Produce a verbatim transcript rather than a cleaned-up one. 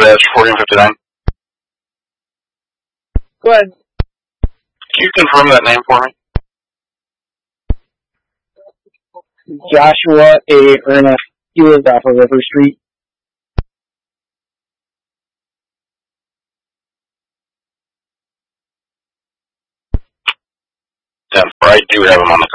dash fourteen fifty-nine. Go ahead. Can you confirm that name for me? Joshua A. Ernest. He lives off of River Street. ten four. I do have him on the